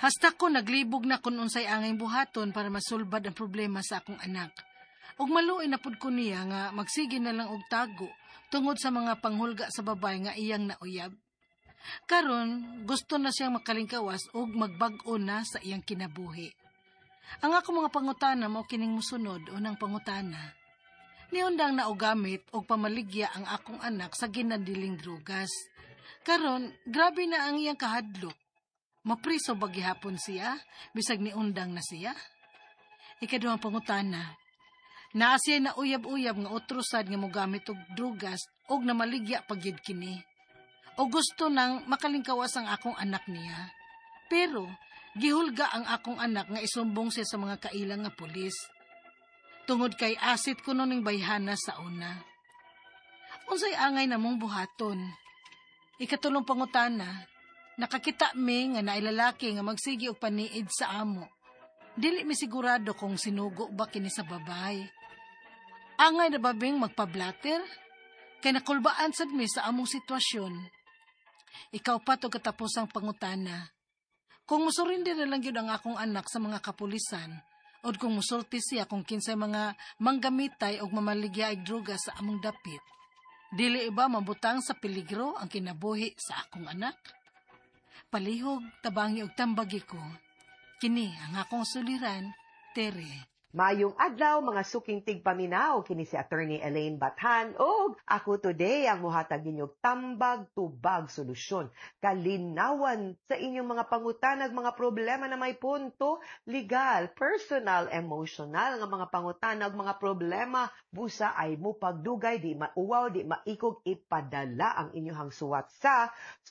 Hasta ko naglibog na kun unsay angay buhaton para masulbad ang problema sa akong anak. Ug maluoy na pud ko niya nga magsige na lang og tago tungod sa mga panghulga sa babay nga iyang nauyab. Karon, gusto na siyang makalingkawas ug magbag-o na sa iyang kinabuhi. Ang ako mga pangutana mao kining mosunod. Unang pangutana. Niundang na og gamit og pamaligya ang akong anak sa ginadiling drugas. Karon, grabe na ang iyang kahadlok. Mapriso ba gihapon siya, bisag niundang na siya? Ikaduhang pangutana. Naa siya na uyab-uyab nga utrusad nga mogamit og drugas og namaligya pagyud kini. O gusto nang makalingkawas ang akong anak niya. Pero, gihulga ang akong anak nga isumbong siya sa mga kailang nga pulis. Tungod kay asit ko ning bayhana sa una. Unsay angay namong buhaton? Ikatulong pangutana. Nakakita mi nga nailalaki nga magsigi og paniid sa amo. Dili mi sigurado kung sinugo ba kini sa babay. Angay na babing magpablatter? Kay nakulbaan sad mi sa among sitwasyon. Ikaw pa to katapos ang pangutana. Kung musurindi na lang yun ang akong anak sa mga kapulisan, o kung musulti siya kung kinsay mga manggamitay o mamaligya og droga sa among dapit, dili iba mabutang sa peligro ang kinabuhi sa akong anak? Palihog, tabangi og tambagi ko. Kini ang akong suliran, Tere. Mayong adlaw, mga suking tigpaminaw, kini si Attorney Elaine Bathan, og ako today ang muhatag ninyong tambag-tubag solusyon. Kalinawan sa inyong mga pangutanag, mga problema na may punto, legal, personal, emotional, nga mga pangutanag, mga problema, busa ay mo pagdugay, di mauwaw, di maikog, ipadala ang inyong suwat sa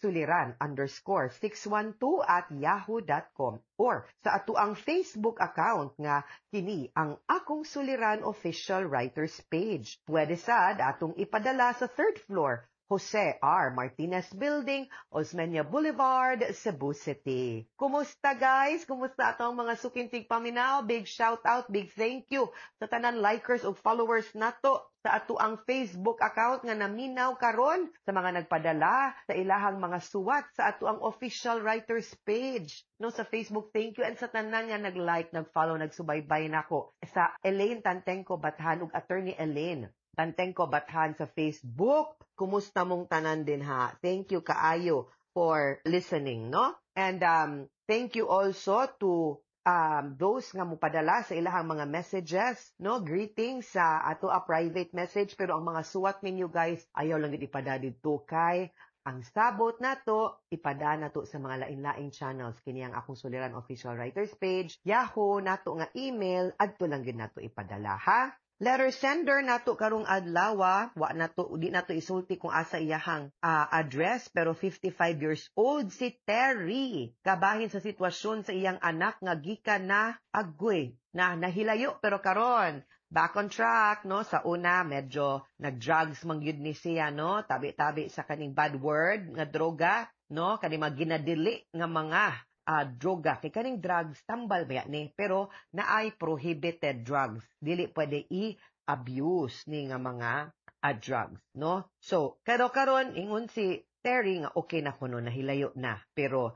suliran_612@yahoo.com or sa atuang Facebook account nga kini ang Akong Suliran Official Writers Page. Pwede sad atong ipadala sa 3rd floor, Jose R. Martinez Building, Osmeña Boulevard, Cebu City. Kumusta guys? Kumusta atong mga sukintig paminaw? Big shout out, big thank you sa tanan likers o followers nato sa atuang Facebook account nga naminaw karon, sa mga nagpadala sa ilahang mga suwat sa atuang official writers page no sa Facebook. Thank you, and sa tanan nga nag-like, nag-follow, nagsubaybay nako sa Elaine Tantengco Bathan ug Attorney Elaine Tantengco Bathan sa Facebook. Kumusta mong tanan din ha? Thank you kaayo for listening, no? And thank you also to those nga mupadala sa ilahang mga messages, no? Greetings sa ato a private message, pero ang mga suwat ninyo guys, ayaw lang gid ipada didto kay ang sabot nato ipada nato sa mga lain-laing channels. Kini ang Akong Suliran Official Writers Page, Yahoo nato nga email, adto lang gid nato ipadala ha. Letter sender nato karong adlaw, wa nato di nato isulti kung asa iyahang address, pero 55 years old si Terry. Kabahin sa sitwasyon sa iyang anak nga gikan na agoy na nahilayo, pero karon back on track, no? Sa una medyo nag-drugs man gyud ni siya, no? Tabi-tabi sa kaning bad word nga droga, no? Kani mga ginadili nga mga droga. Kay kaning drugs, tambal ba ni? Pero naay prohibited drugs. Dili pwede i-abuse ni nga mga drugs, no? So, karon ingon si Terry nga okay na kuno, nahilayo na. Pero,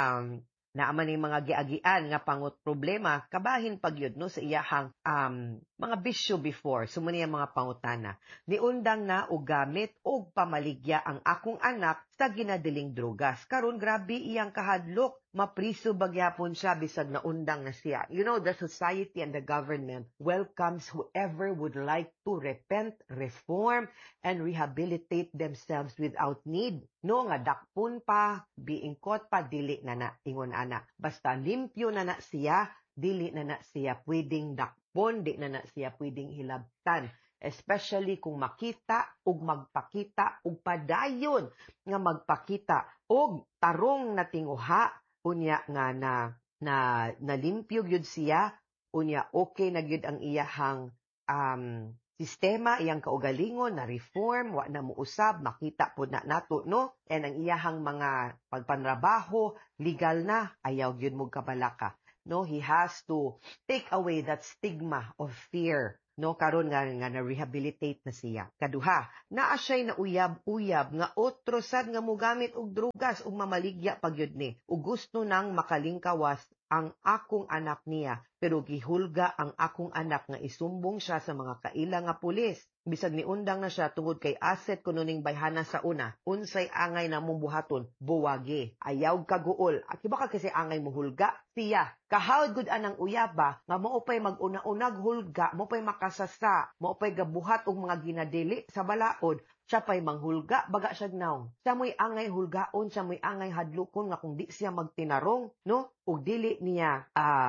naaman yung mga giagian nga pangot problema, kabahin pagyud no sa iyahang mga bisyo before. Sumuni ang mga pangutana. Niundang na og gamit og pamaligya ang akong anak sa ginadiling drogas. Karon grabe iyang kahadlok. Mapriso bagyapon siya bisag naundang na siya. You know, the society and the government welcomes whoever would like to repent, reform, and rehabilitate themselves without need. No, nga dakpon pa, being caught pa, dili na na, ingon ana. Basta limpyo na na siya, dili na na siya pwedeng dakpon, di na na siya pwedeng hilabtan. Especially kung makita ug magpakita ug padayon nga magpakita og tarong na tinguha, unya nga nalimpyo gyud siya, unya okay na gyud ang iyahang sistema, iyang kaugalingon na reform, wa na muusab, makita po na nato, no? And ang iyahang mga pagpanrabaho, legal na, ayaw gyud mo kabalaka. No, he has to take away that stigma of fear no karon nga na-rehabilitate na siya. Kaduha, naa siya'y nauyab-uyab nga otro sad nga mogamit og drugas ug mamaligya pagyud ni. Ug gusto nang makalingkawas ang akong anak niya, pero gihulga ang akong anak nga isumbong siya sa mga kaila nga pulis. Bisag niundang na siya tungod kay asset kuno ning bayhana sa una. Unsay angay na mong buhaton, buwagi. Ayaw kaguol. At iba ka kasi angay mo hulga, siya. Kahawad gud anang uyaba, nga maupay mag-una-unag hulga, maupay makasasa, maupay gabuhat og mga ginadili sa balaod, siya pa'y manghulga, baga siya naong. Siya mo'y angay hulgaon, siya mo'y angay hadlukon, nga kung di siya magtinarong, no? Ug dili niya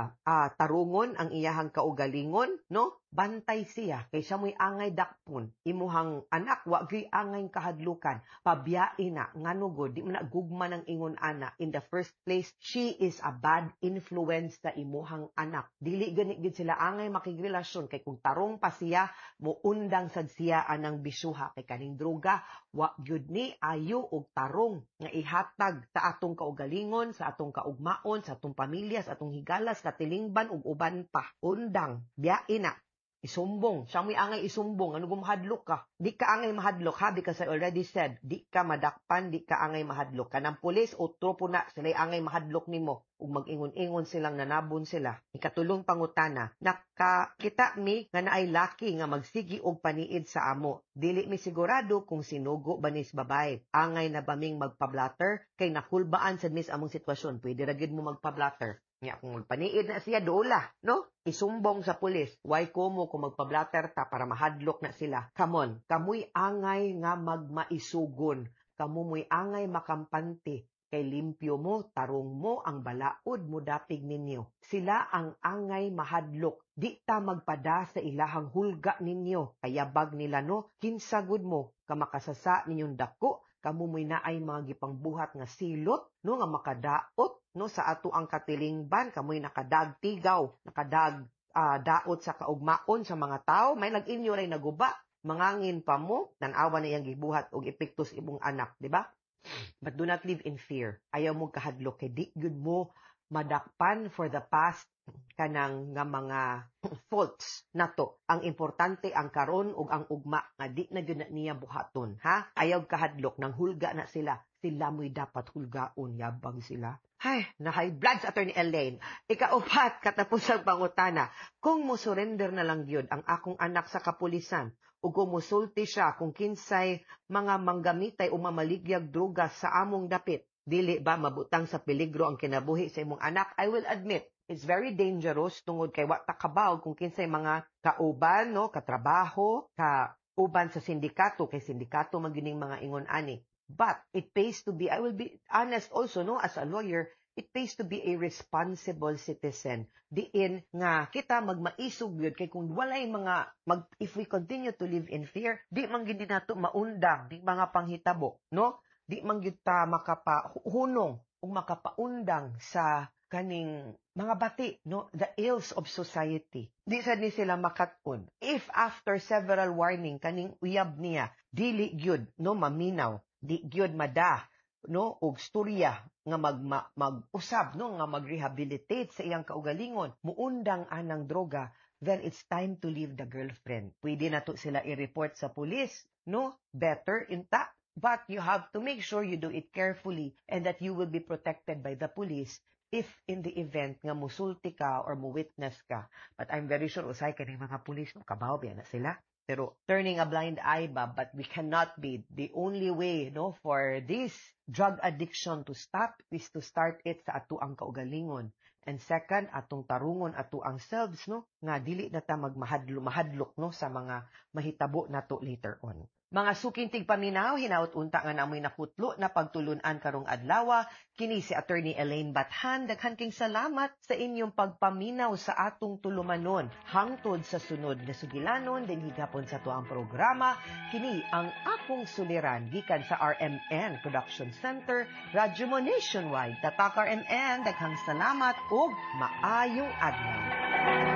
tarungon ang iyahang kaugalingon, no? Bantay siya, kay siya mo'y angay dakpon. Imuhang anak, wag angay kahadlukan. Pabiyain na, nganugod, di mo na gugma ng ingon ana. In the first place, she is a bad influence sa imuhang anak. Dili ganit gid sila angay makigrelasyon, kay kung tarong pa siya, muundang sad siya anang bisyuha. Kay kaning droga, wa gyud ni ayo og tarong nga ihatag sa atong kaugalingon, sa atong kaugmaon, sa atong pamilya, sa atong higalas, katilingban ug uban pa. Undang, biyain na. Isumbong. Siya mo'y angay isumbong. Ano gumahadlok ka? Di ka angay mahadlok, ha? Because I already said, di ka madakpan, di ka angay mahadlok. Kanang pulis, otro po na, sila'y angay mahadlok nimo. Ug mag-ingon-ingon silang nanabon sila. Ikatulong pangutana, nakakita mi nga naay laki nga magsigi og paniid sa amo. Dili mi sigurado kung sinugo ba nis babae. Angay na ba ming magpa-blatter? Kay nakulbaan sa mis among sitwasyon. Pwede ra gid mo magpa-blatter. Nga kung magpaniid na siya, doola, no? Isumbong sa pulis. Why ko mo kung magpa-blatter ta para mahadlok na sila? Come on, kamuy angay nga magmaisugon. Kamumoy angay makampante. Kay limpyo mo, tarong mo, ang balaod mo dapig ninyo. Sila ang angay mahadlok. Di ta magpada sa ilahang hulga ninyo. Kayabag nila, no? Kinsagod mo, kamakasasa ninyong dako. Kamumoy na ay mga gipangbuhat nga silot, no? Nga makadaot, no, sa ato ang katilingban, kamoy nakadag tigaw, nakadag daot sa kaugmaon sa mga tao, may nag-inyo ray naguba, mangangin pa mo, tanawa na iyang gibuhat og epektos imong anak, di ba? But do not live in fear. Ayaw mo kahadlok, kay di good mo madakpan for the past kanang nga mga faults nato. Ang importante ang karon ug ang ugma nga di na gyud niya buhaton, ha? Ayaw kahadlok nang hulga na sila. Sila mo'y dapat hulgaon, yabang sila. Hay, na high blood sa Attorney Elaine. Ikaupat, katapusang pangutana. Kung mo-surrender na lang gyud ang akong anak sa kapulisan, ug kung musulti siya kung kinsay mga manggamitay o mamaligyag drogas sa among dapit, dili ba mabutang sa peligro ang kinabuhi sa imong anak? I will admit, it's very dangerous tungod kay wa ta kabaw kung kinsay mga kauban, no, katrabaho, kauban sa sindikato, kay sindikato magining mga ingon ani. But it pays to be, I will be honest also, no, as a lawyer, it pays to be a responsible citizen. Diin nga kita magmaisog yun, kay kung walay mga, if we continue to live in fear, di man gindi nato maundang, di mga panghitabo, no? Di man gyud ta makapahunong o makapaundang sa kaning mga bati, no? The ills of society. Di sad ni sila makatun. If after several warning kaning uyab niya, dili gyud, no, maminaw, di gyud mada, no, og storya nga mag-usab, no, nga mag-rehabilitate sa iyang kaugalingon, muundang anang droga, then it's time to leave the girlfriend. Pwede na to sila i-report sa pulis, no? Better intact. But you have to make sure you do it carefully and that you will be protected by the police if in the event nga musulti ka or mu-witness ka. But I'm very sure usay kaning mga pulis, no, kabaw biya na sila. Pero turning a blind eye ba, but we cannot be. The only way, no, for this drug addiction to stop is to start it sa ato ang kaugalingon. And second, atong tarungon ato ang selves, no, nga dili na ta mahadlok, no, sa mga mahitabo nato later on. Mga sukintig paminaw, hinaut unta nga namoy nakutlo na pagtulunan karong adlaw. Kini si Attorney Elaine Bathan. Daghan king salamat sa inyong pagpaminaw sa atong tulumanon. Hangtod sa sunod na sugilanon, din higapon sa tuang programa. Kini ang akong suliran gikan sa RMN Production Center, Radyo Mo Nationwide. Tatak RMN, daghang salamat ug maayong adlaw.